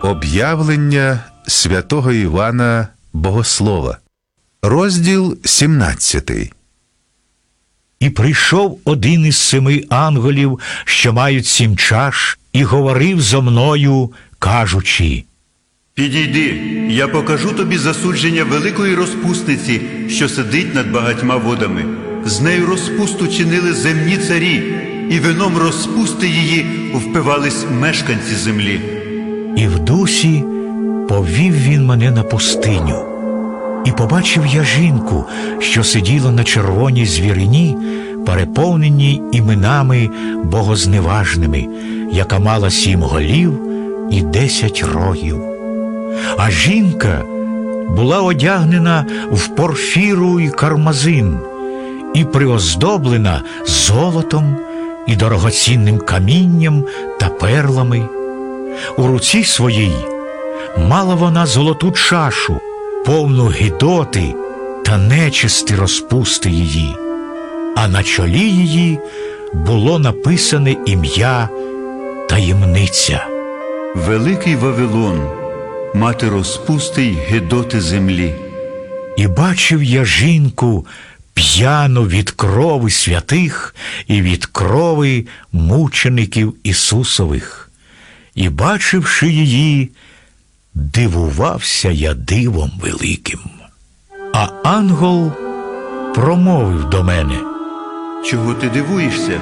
Об'явлення святого Івана Богослова. Розділ 17. І прийшов один із 7 ангелів, що мають 7 чаш, і говорив зо мною, кажучи: «Підійди, я покажу тобі засудження великої розпусниці, що сидить над багатьма водами. З нею розпусту чинили земні царі, і вином розпусти її впивались мешканці землі». І в дусі повів він мене на пустиню. І побачив я жінку, що сиділа на червоній звірині, переповненій іменами богозневажними, яка мала 7 голів і 10 рогів. А жінка була одягнена в порфіру і кармазин, і приоздоблена золотом і дорогоцінним камінням та перлами. У руці своїй мала вона золоту чашу, повну гидоти та нечисти розпусти її, а на чолі її було написане ім'я таємниця. «Великий Вавилон, мати розпусти й гидоти землі». І бачив я жінку п'яну від крови святих і від крови мучеників Ісусових. І, бачивши її, дивувався я дивом великим. А ангел промовив до мене: «Чого ти дивуєшся?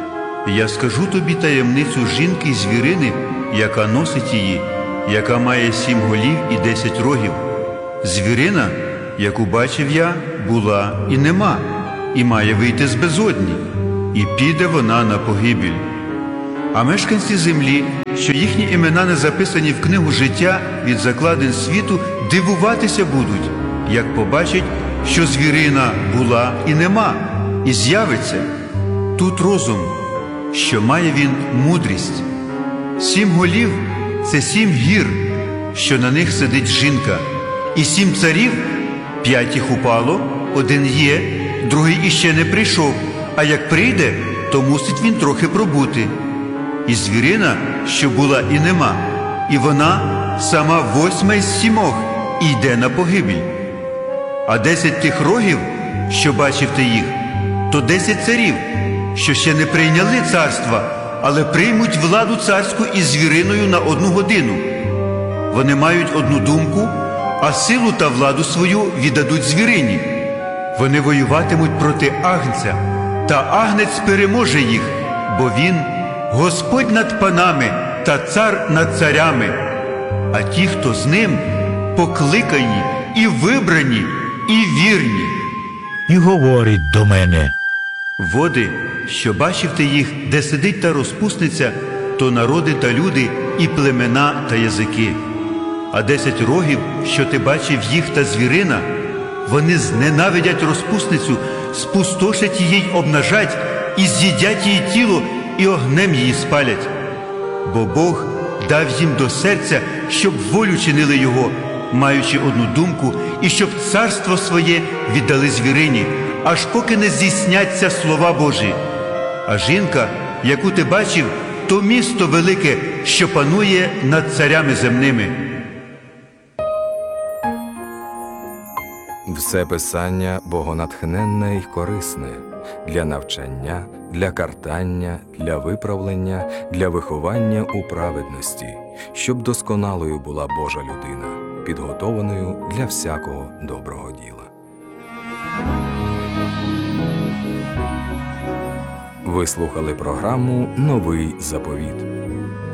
Я скажу тобі таємницю жінки й звірини, яка носить її, яка має 7 голів і 10 рогів. Звірина, яку бачив я, була і нема, і має вийти з безодні, і піде вона на погибель. А мешканці землі, що їхні імена не записані в книгу життя від закладин світу, дивуватися будуть, як побачать, що звірина була і нема, і з'явиться. Тут розум, що має він мудрість. 7 голів – це 7 гір, що на них сидить жінка, і 7 царів, 5 їх упало, 1 є, другий іще не прийшов, а як прийде, то мусить він трохи пробути. І звірина, що була і нема, і вона сама 8 із 7 і йде на погибель. А 10 тих рогів, що бачив ти їх, то 10 царів, що ще не прийняли царства, але приймуть владу царську із звіриною на 1 годину. Вони мають одну думку, а силу та владу свою віддадуть звірині. Вони воюватимуть проти Агнця, та Агнець переможе їх, бо він – Господь над панами та цар над царями. А ті, хто з ним, покликані і вибрані, і вірні». І говорить до мене: «Води, що бачив ти їх, де сидить та розпусниця, то народи та люди, і племена та язики. А 10 рогів, що ти бачив їх та звірина, вони зненавидять розпусницю, спустошать її й обнажать, і з'їдять її тіло, і огнем її спалять. Бо Бог дав їм до серця, щоб волю чинили його, маючи одну думку, і щоб царство своє віддали звірині, аж поки не здійсняться слова Божі. А жінка, яку ти бачив, то місто велике, що панує над царями земними». Все писання богонатхненне й корисне для навчання, для картання, для виправлення, для виховання у праведності, щоб досконалою була Божа людина, підготованою для всякого доброго діла. Ви слухали програму «Новий заповіт».